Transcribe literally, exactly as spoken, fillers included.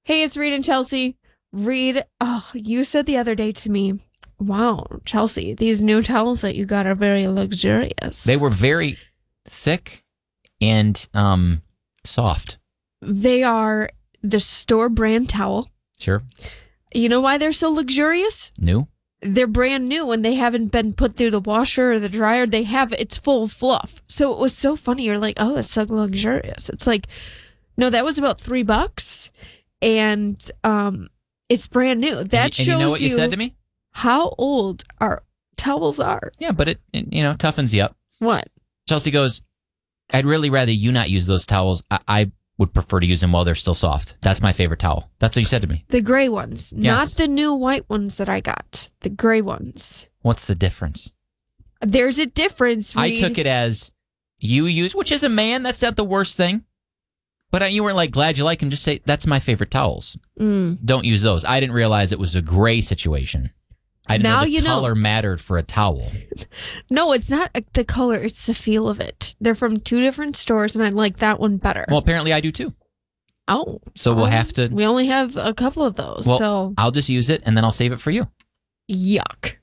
Hey, it's Reed and Chelsea. Reed, oh, you said the other day to me, wow, Chelsea, these new towels that you got are very luxurious. They were very thick and um soft. They are the store brand towel. Sure. You know why they're so luxurious? New? They're brand new and they haven't been put through the washer or the dryer. They have, it's full of fluff. So it was so funny. You're like, oh, that's so luxurious. It's like, no, that was about three bucks. And um, it's brand new. That and, shows and you know what you, you said to me? how old our towels are. Yeah, but it, it you know toughens you up. What? Chelsea goes, I'd really rather you not use those towels. I, I would prefer to use them while they're still soft. That's my favorite towel. That's what you said to me. The gray ones, Yes. not the new white ones that I got. The gray ones. What's the difference? There's a difference, I Reed. took it as you use, which as a man, that's not the worst thing. But you weren't like, glad you like them. Just say, that's my favorite towels. Mm. Don't use those. I didn't realize it was a gray situation. I didn't Now know the you know. color mattered for a towel. No, it's not uh, the color. It's the feel of it. They're from two different stores, and I like that one better. Well, apparently I do too. Oh. So we'll um, have to... We only have a couple of those, Well, so... I'll just use it, and then I'll save it for you. Yuck.